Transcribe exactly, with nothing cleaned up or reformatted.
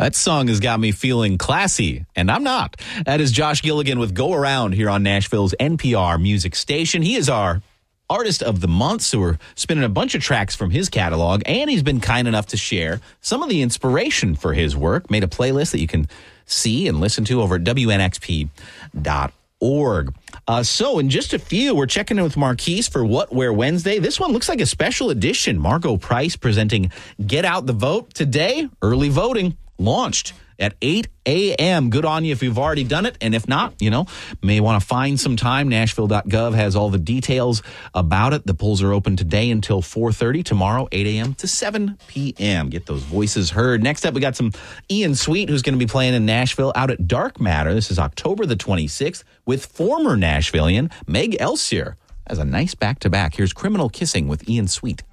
That song has got me feeling classy, and I'm not. That is Josh Gilligan with Go Around here on Nashville's N P R music station. He is our Artist of the Month, so we're spinning a bunch of tracks from his catalog, and he's been kind enough to share some of the inspiration for his work, made a playlist that you can see and listen to over at W N X P dot org. Uh, so in just a few, we're checking in with Marquise for What Where Wednesday. This one looks like a special edition. Margo Price presenting Get Out the Vote. Today, early voting launched at eight a.m. Good on you if you've already done it. And if not, you know, may want to find some time. Nashville dot gov has all the details about it. The polls are open today until four thirty. Tomorrow, eight a.m. to seven p.m. Get those voices heard. Next up, we got some Ian Sweet, who's going to be playing in Nashville out at Dark Matter. This is October the twenty-sixth with former Nashvilleian Meg Elsier. As a nice back-to-back. Here's Criminal Kissing with Ian Sweet.